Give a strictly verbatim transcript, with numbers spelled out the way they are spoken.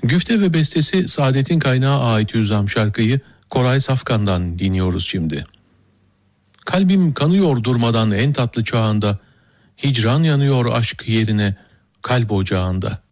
Güfte ve bestesi Saadet'in Kaynağı ait Hüzzam şarkıyı Koray Safkan'dan dinliyoruz şimdi. Kalbim kanıyor durmadan en tatlı çağında, hicran yanıyor aşk yerine kalp ocağında.